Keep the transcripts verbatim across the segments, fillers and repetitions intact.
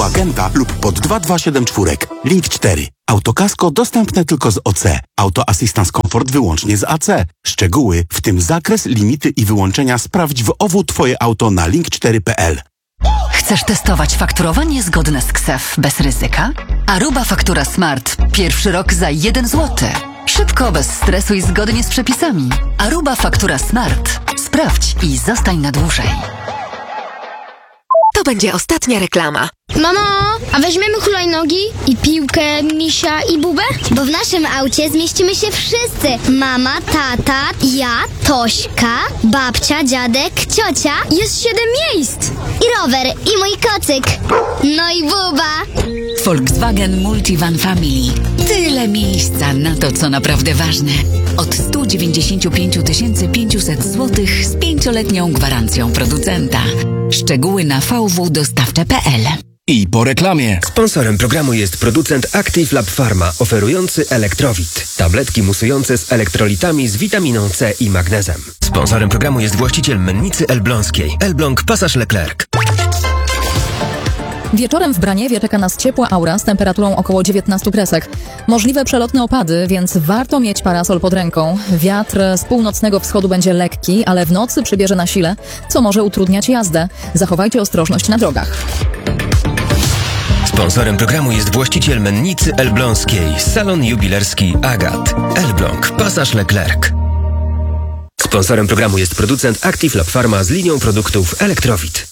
agenta lub pod dwa dwa siedem cztery. Link cztery. Autokasko dostępne tylko z O C. Auto Assistance Comfort wyłącznie z A C. Szczegóły, w tym zakres, limity i wyłączenia sprawdź w O W Twoje auto na link cztery kropka p l. Chcesz testować fakturowanie zgodne z K S E F bez ryzyka? Aruba Faktura Smart. Pierwszy rok za jeden złoty. Szybko, bez stresu i zgodnie z przepisami. Aruba Faktura Smart. Sprawdź i zostań na dłużej. To będzie ostatnia reklama. Mamo, a weźmiemy hulajnogi i piłkę, misia i bubę? Bo w naszym aucie zmieścimy się wszyscy. Mama, tata, ja, Tośka, babcia, dziadek, ciocia. Jest siedem miejsc. I rower, i mój kocyk. No i buba. Volkswagen Multivan Family. Tyle miejsca na to, co naprawdę ważne. Od sto dziewięćdziesiąt pięć tysięcy pięćset złotych z pięcioletnią gwarancją producenta. Szczegóły na v w dostawcze kropka p l. I po reklamie. Sponsorem programu jest producent Active Lab Pharma, oferujący Elektrowit. Tabletki musujące z elektrolitami z witaminą C i magnezem. Sponsorem programu jest właściciel mennicy elbląskiej. Elbląg Passage Leclerc. Wieczorem w Braniewie czeka nas ciepła aura z temperaturą około dziewiętnaście kresek. Możliwe przelotne opady, więc warto mieć parasol pod ręką. Wiatr z północnego wschodu będzie lekki, ale w nocy przybierze na sile, co może utrudniać jazdę. Zachowajcie ostrożność na drogach. Sponsorem programu jest właściciel mennicy elbląskiej. Salon jubilerski Agat. Elbląg Passage Leclerc. Sponsorem programu jest producent Active Lab Pharma z linią produktów Elektrowit.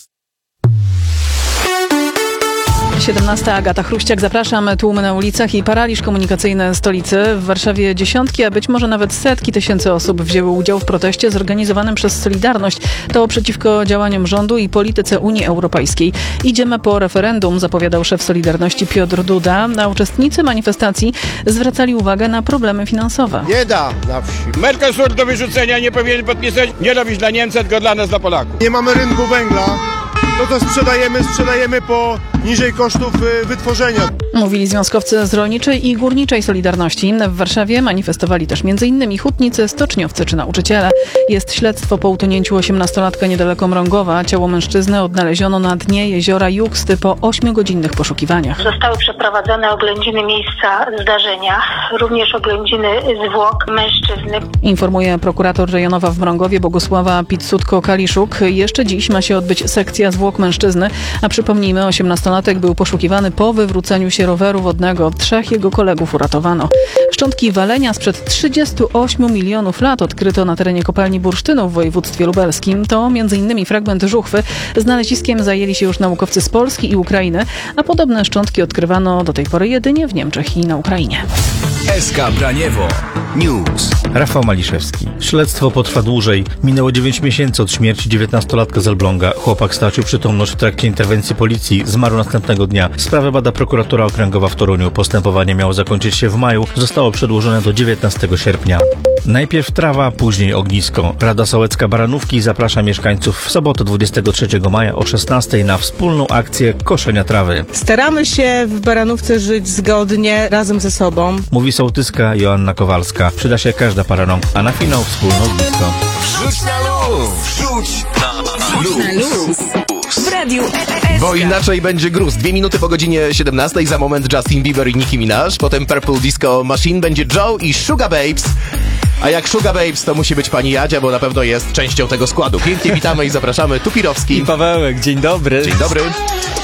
siedemnasta Agata Chruściak, zapraszam. Tłumy na ulicach i paraliż komunikacyjny stolicy. W Warszawie dziesiątki, a być może nawet setki tysięcy osób wzięły udział w proteście zorganizowanym przez Solidarność. To przeciwko działaniom rządu i polityce Unii Europejskiej. Idziemy po referendum, zapowiadał szef Solidarności Piotr Duda. A uczestnicy manifestacji zwracali uwagę na problemy finansowe. Nie da na wsi. Mercosur do wyrzucenia nie powinien podpisać. Nie robić dla Niemca, tylko dla nas, dla Polaków. Nie mamy rynku węgla. To co sprzedajemy, sprzedajemy po niżej kosztów wytworzenia. Mówili związkowcy z Rolniczej i Górniczej Solidarności. W Warszawie manifestowali też między innymi hutnicy, stoczniowcy czy nauczyciele. Jest śledztwo po utonięciu osiemnastolatka niedaleko Mrągowa. Ciało mężczyzny odnaleziono na dnie jeziora Juksty po ośmiogodzinnych poszukiwaniach. Zostały przeprowadzone oględziny miejsca zdarzenia, również oględziny zwłok mężczyzny. Informuje prokurator rejonowa w Mrągowie Bogusława Pitsutko-Kaliszuk. Jeszcze dziś ma się odbyć sekcja zwłok mężczyzny, a przypomnijmy, osiemnastolatek był poszukiwany po wywróceniu się roweru wodnego. Trzech jego kolegów uratowano. Szczątki walenia sprzed trzydziestu ośmiu milionów lat odkryto na terenie kopalni bursztynu w województwie lubelskim. To między innymi fragment żuchwy. Znaleziskiem zajęli się już naukowcy z Polski i Ukrainy, a podobne szczątki odkrywano do tej pory jedynie w Niemczech i na Ukrainie. S K Braniewo News. Rafał Maliszewski. Śledztwo potrwa dłużej. Minęło dziewięć miesięcy od śmierci dziewiętnastolatka z Elbląga. Chłopak stracił przytomność w trakcie interwencji policji. Zmarł następnego dnia. Sprawę bada prokuratura okręgowa w Toruniu. Postępowanie miało zakończyć się w maju. Zostało przedłużone do dziewiętnastego sierpnia. Najpierw trawa, później ognisko. Rada Sołecka Baranówki zaprasza mieszkańców w sobotę dwudziestego trzeciego maja o szesnastej na wspólną akcję koszenia trawy. Staramy się w Baranówce żyć zgodnie, razem ze sobą. Mówi sołtyska Joanna Kowalska. Przyda się każda para rąk, a na finał wspólne ognisko. Wrzuć na luz! Wrzuć na luz! Na luz! W radiu S K. Bo inaczej będzie gruz. Dwie minuty po godzinie siedemnastej. Za moment Justin Bieber i Nicki Minaj. Potem Purple Disco Machine. Będzie Joe i Sugar Babes. A jak Sugar Babes, to musi być pani Jadzia, bo na pewno jest częścią tego składu. Pięknie witamy i zapraszamy. Tu Pirowski i Pawełek. Dzień dobry. Dzień dobry.